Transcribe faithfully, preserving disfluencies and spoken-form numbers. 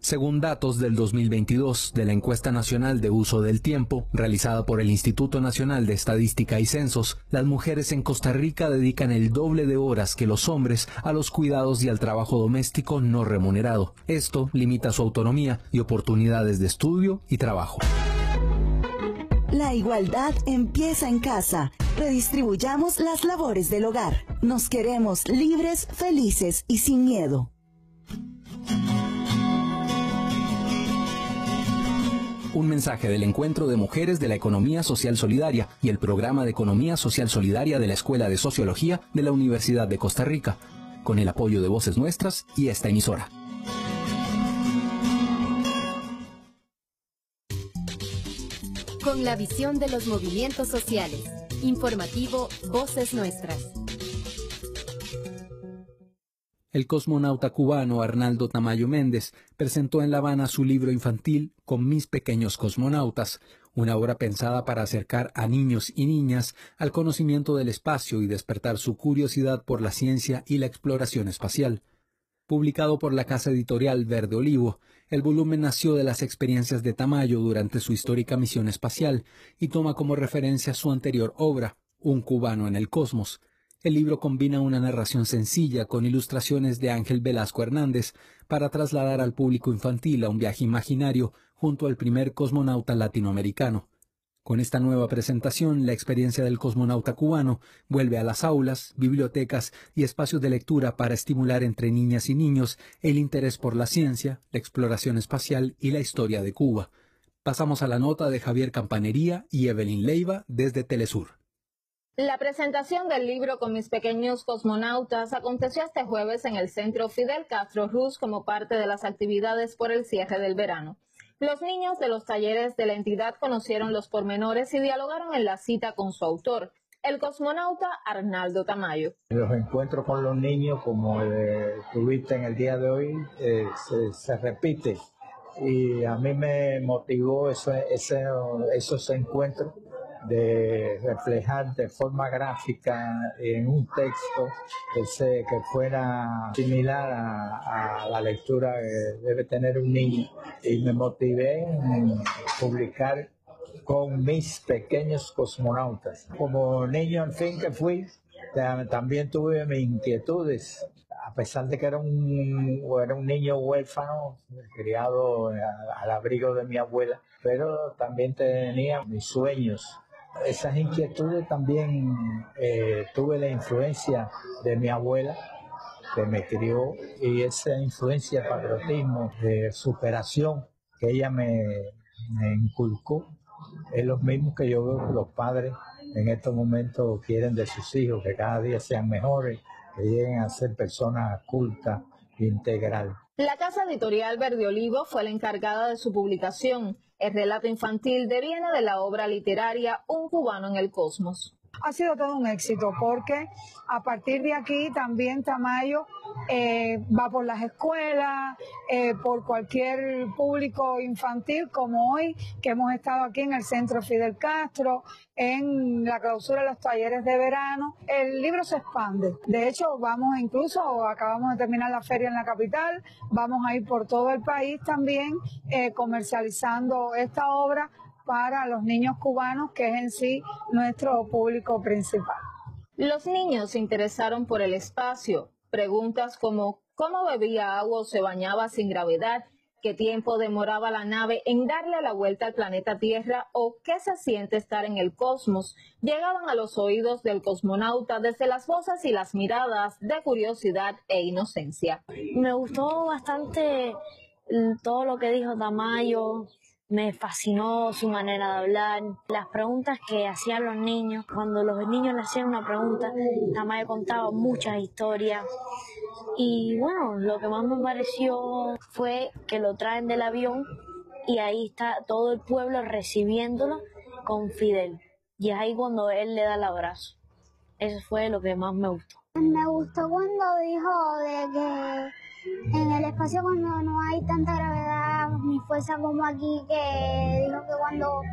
Según datos del dos mil veintidós de la Encuesta Nacional de Uso del Tiempo, realizada por el Instituto Nacional de Estadística y Censos, las mujeres en Costa Rica dedican el doble de horas que los hombres a los cuidados y al trabajo doméstico no remunerado. Esto limita su autonomía y oportunidades de estudio y trabajo. La igualdad empieza en casa. Redistribuyamos las labores del hogar. Nos queremos libres, felices y sin miedo. Un mensaje del Encuentro de Mujeres de la Economía Social Solidaria y el Programa de Economía Social Solidaria de la Escuela de Sociología de la Universidad de Costa Rica, con el apoyo de Voces Nuestras y esta emisora. Con la visión de los movimientos sociales. Informativo Voces Nuestras. El cosmonauta cubano Arnaldo Tamayo Méndez presentó en La Habana su libro infantil Con mis pequeños cosmonautas, una obra pensada para acercar a niños y niñas al conocimiento del espacio y despertar su curiosidad por la ciencia y la exploración espacial. Publicado por la casa editorial Verde Olivo, el volumen nació de las experiencias de Tamayo durante su histórica misión espacial y toma como referencia su anterior obra, Un cubano en el cosmos. El libro combina una narración sencilla con ilustraciones de Ángel Velasco Hernández para trasladar al público infantil a un viaje imaginario junto al primer cosmonauta latinoamericano. Con esta nueva presentación, la experiencia del cosmonauta cubano vuelve a las aulas, bibliotecas y espacios de lectura para estimular entre niñas y niños el interés por la ciencia, la exploración espacial y la historia de Cuba. Pasamos a la nota de Javier Campanería y Evelyn Leiva desde Telesur. La presentación del libro Con mis pequeños cosmonautas aconteció este jueves en el Centro Fidel Castro Ruz como parte de las actividades por el cierre del verano. Los niños de los talleres de la entidad conocieron los pormenores y dialogaron en la cita con su autor, el cosmonauta Arnaldo Tamayo. Los encuentros con los niños, como eh, tuviste en el día de hoy, eh, se, se repite. Y a mí me motivó ese, ese, esos encuentros de reflejar de forma gráfica en un texto que, se, que fuera similar a, a la lectura que debe tener un niño. Y me motivé en publicar Con mis pequeños cosmonautas. Como niño, en fin, que fui, también tuve mis inquietudes. A pesar de que era un, era un niño huérfano, criado al abrigo de mi abuela, pero también tenía mis sueños. Esas inquietudes también eh, tuve la influencia de mi abuela, que me crió, y esa influencia de patriotismo, de superación que ella me, me inculcó, es lo mismo que yo veo que los padres en estos momentos quieren de sus hijos, que cada día sean mejores, que lleguen a ser personas cultas e integral. La casa editorial Verde Olivo fue la encargada de su publicación. El relato infantil deviene de la obra literaria Un cubano en el cosmos. Ha sido todo un éxito porque a partir de aquí también Tamayo eh, va por las escuelas, eh, por cualquier público infantil como hoy que hemos estado aquí en el Centro Fidel Castro, en la clausura de los talleres de verano. El libro se expande. De hecho, vamos incluso, acabamos de terminar la feria en la capital, vamos a ir por todo el país también eh, comercializando esta obra para los niños cubanos, que es en sí nuestro público principal. Los niños se interesaron por el espacio. Preguntas como ¿cómo bebía agua o se bañaba sin gravedad? ¿Qué tiempo demoraba la nave en darle la vuelta al planeta Tierra? ¿O qué se siente estar en el cosmos? Llegaban a los oídos del cosmonauta desde las voces y las miradas de curiosidad e inocencia. Me gustó bastante todo lo que dijo Tamayo. Me fascinó su manera de hablar, las preguntas que hacían los niños. Cuando los niños le hacían una pregunta, Tamayo contaba muchas historias. Y bueno, lo que más me pareció fue que lo traen del avión y ahí está todo el pueblo recibiéndolo con Fidel. Y es ahí cuando él le da el abrazo. Eso fue lo que más me gustó. Me gustó cuando dijo de que en el espacio cuando no hay tanta gravedad ni fuerza como aquí, que dijo que cuando